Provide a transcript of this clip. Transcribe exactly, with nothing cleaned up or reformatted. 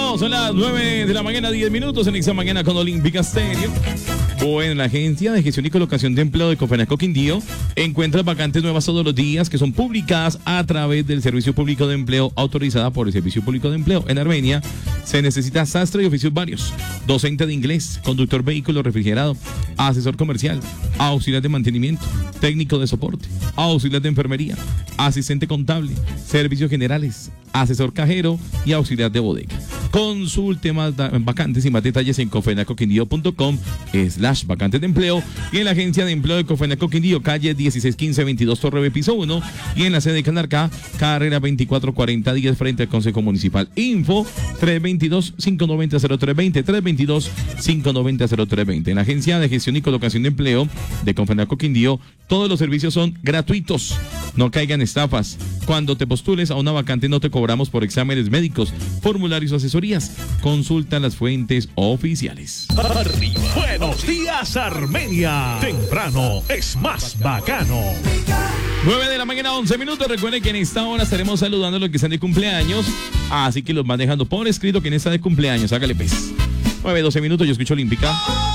Continuamos, son las nueve de la mañana, diez minutos en esta mañana con Olímpica Stereo. Bueno, la Agencia de Gestión y Colocación de Empleo de Cofenalco Quindío encuentra vacantes nuevas todos los días que son publicadas a través del Servicio Público de Empleo autorizada por el Servicio Público de Empleo. En Armenia se necesita sastre y oficios varios, docente de inglés, conductor vehículo refrigerado, asesor comercial, auxiliar de mantenimiento, técnico de soporte, auxiliar de enfermería, asistente contable, servicios generales, asesor cajero y auxiliar de bodega. Consulte más vacantes y más detalles en cofenalcoquindío punto com slash vacantes de empleo y en la Agencia de Empleo de Cofenalco Quindío, calle dieciséis quince veintidós Torre B, piso uno, y en la sede de Canarcá, carrera veinticuatro cuarenta diez frente al Consejo Municipal. Info tres dos dos, cinco nueve cero, cero tres dos cero, tres dos dos, cinco nueve cero, cero tres dos cero. En la Agencia de Gestión y Colocación de Empleo de Cofenalco Quindío, todos los servicios son gratuitos. No caigan estafas. Cuando te postules a una vacante no te cobramos por exámenes médicos, formularios o asesorías. Consulta las fuentes oficiales. Arriba. Buenos días, Armenia. Temprano es más bacano. nueve de la mañana, once minutos. Recuerden que en esta hora estaremos saludando a los que están de cumpleaños. Así que los van dejando por escrito que en esta de cumpleaños. Hágale pues. nueve, doce minutos. Yo escucho Olímpica.